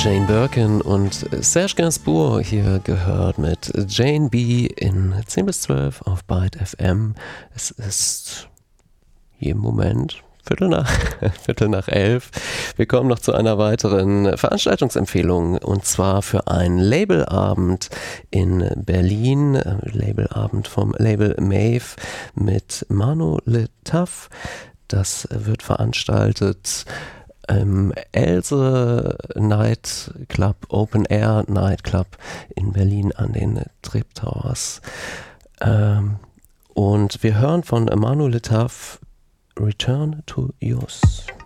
Jane Birkin und Serge Gainsbourg hier gehört mit Jane B. in 10 bis 12 auf Byte FM. Es ist jeden Moment Viertel nach 11. Wir kommen noch zu einer weiteren Veranstaltungsempfehlung und zwar für einen Labelabend in Berlin. Labelabend vom Label Maeve mit Manu Le Taf. Das wird veranstaltet im Else Night Club, Open Air Night Club in Berlin an den Treptowers. Und wir hören von Manu Le Taf Return to Yours.